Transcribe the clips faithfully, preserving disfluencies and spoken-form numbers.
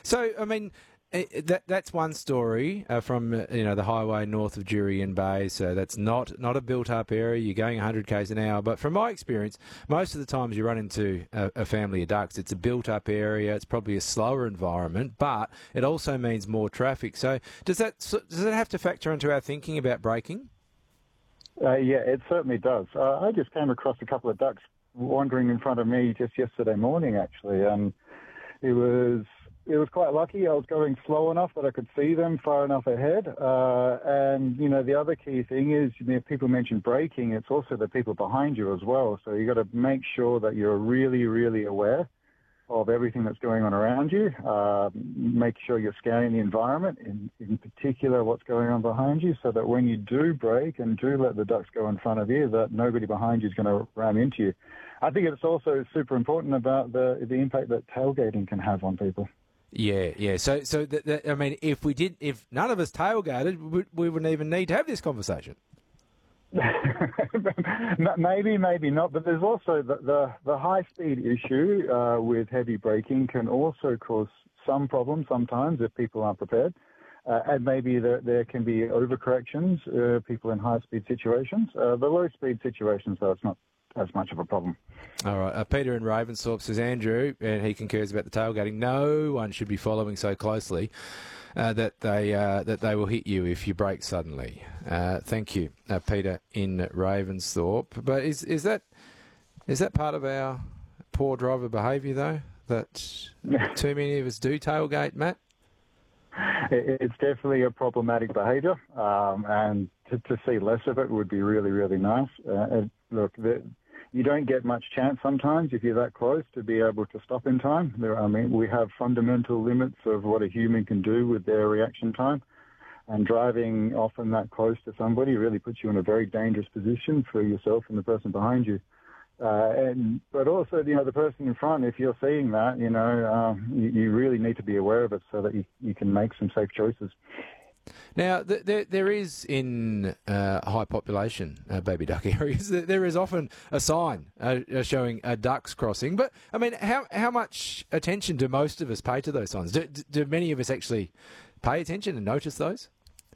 So, I mean, eh, that that's one story uh, from uh, you know the highway north of Jurien Bay. So that's not not a built-up area. You're going one hundred k's an hour. But from my experience, most of the times you run into a, a family of ducks, it's a built-up area. It's probably a slower environment, but it also means more traffic. So does that so- does it have to factor into our thinking about braking? Uh, yeah, it certainly does. Uh, I just came across a couple of ducks wandering in front of me just yesterday morning, actually, and it was it was quite lucky. I was going slow enough that I could see them far enough ahead. Uh, and you know, the other key thing is, you know, people mention braking. It's also the people behind you as well. So you got to make sure that you're really, really aware of everything that's going on around you. Uh, make sure you're scanning the environment, in, in particular what's going on behind you, so that when you do brake and do let the ducks go in front of you, that nobody behind you is going to ram into you. I think it's also super important about the the impact that tailgating can have on people. Yeah, yeah. So, so th- th- I mean, if we did, if none of us tailgated, we, we wouldn't even need to have this conversation. maybe, maybe not. But there's also the the, the high speed issue uh, with heavy braking can also cause some problems sometimes if people aren't prepared. Uh, and maybe there, there can be overcorrections, uh, people in high speed situations. Uh, the low speed situations, though, it's not as much of a problem. All right. Uh, Peter in Ravensthorpe says, Andrew, and he concurs about the tailgating, no one should be following so closely uh, that they uh, that they will hit you if you brake suddenly. Uh, thank you, uh, Peter in Ravensthorpe. But is is that is that part of our poor driver behaviour, though, that too many of us do tailgate, Matt? It's definitely a problematic behaviour, um, and to, to see less of it would be really, really nice. Uh, look, the, you don't get much chance sometimes if you're that close to be able to stop in time. There, I mean, we have fundamental limits of what a human can do with their reaction time, and driving often that close to somebody really puts you in a very dangerous position for yourself and the person behind you. Uh, and but also, you know, the person in front, if you're seeing that, you know, um, you, you really need to be aware of it so that you, you can make some safe choices. Now, th- there there is in uh, high population uh, baby duck areas, there is often a sign uh, showing uh, ducks crossing. But, I mean, how how much attention do most of us pay to those signs? Do, do many of us actually pay attention and notice those?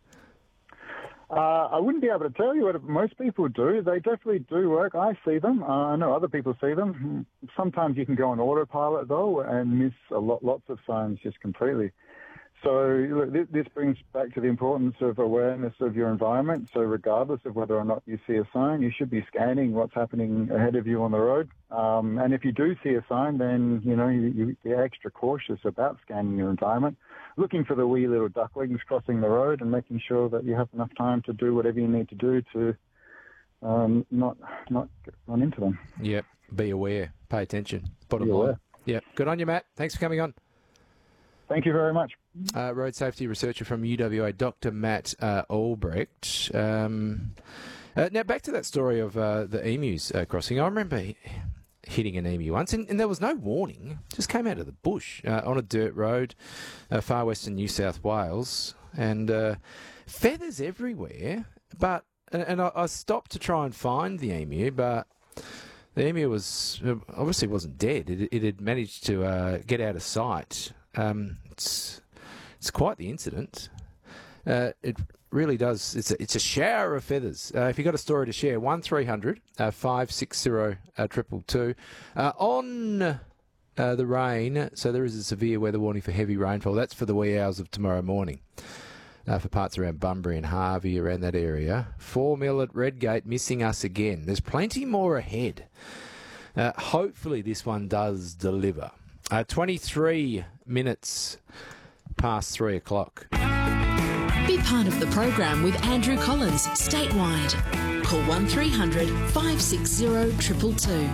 Uh, I wouldn't be able to tell you what most people do. They definitely do work. I see them. Uh, I know other people see them. Sometimes you can go on autopilot, though, and miss a lot, lots of signs just completely. So look, this brings back to the importance of awareness of your environment. So regardless of whether or not you see a sign, you should be scanning what's happening ahead of you on the road. Um, and if you do see a sign, then, you know, you, you, you're extra cautious about scanning your environment, looking for the wee little ducklings crossing the road and making sure that you have enough time to do whatever you need to do to um, not not run into them. Yep. Be aware. Pay attention. Bottom Be line. aware. Yep. Good on you, Matt. Thanks for coming on. Thank you very much. Uh, road safety researcher from U W A, Doctor Matt uh, Albrecht. Um, uh, now, back to that story of uh, the emus uh, crossing. I remember hitting an emu once, and, and there was no warning. Just came out of the bush uh, on a dirt road, uh, far western New South Wales, and uh, feathers everywhere. But and, and I, I stopped to try and find the emu, but the emu was obviously wasn't dead. It, it had managed to uh, get out of sight. Um, it's it's quite the incident. Uh, it really does. It's a, it's a shower of feathers. Uh, if you've got a story to share, one three hundred five six zero triple two. Uh, on uh, the rain, so there is a severe weather warning for heavy rainfall. That's for the wee hours of tomorrow morning. Uh, for parts around Bunbury and Harvey, around that area. Four mil at Redgate, missing us again. There's plenty more ahead. Uh, hopefully this one does deliver. Uh, twenty-three minutes past three o'clock. Be part of the program with Andrew Collins, statewide. Call one three hundred five six zero two two two.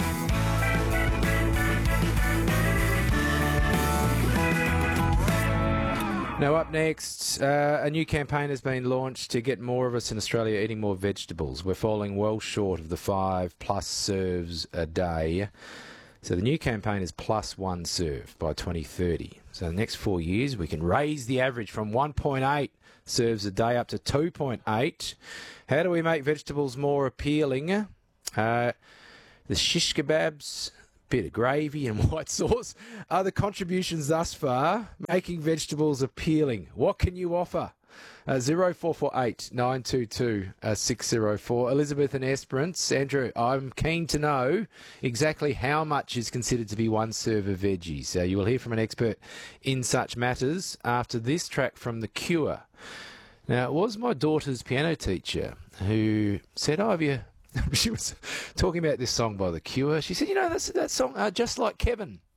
Now up next, uh, a new campaign has been launched to get more of us in Australia eating more vegetables. We're falling well short of the five plus serves a day. So the new campaign is plus one serve by twenty thirty. So the next four years we can raise the average from one point eight serves a day up to two point eight. How do we make vegetables more appealing? Uh, the shish kebabs, bit of gravy and white sauce are the contributions thus far making vegetables appealing. What can you offer? Uh, zero four four eight nine two two six zero four. Elizabeth and Esperance. Andrew, I'm keen to know exactly how much is considered to be one serve of veggies. Uh, you will hear from an expert in such matters after this track from The Cure. Now, it was my daughter's piano teacher who said, oh, have you... She was talking about this song by The Cure. She said, you know, that's that song, uh, Just Like Kevin.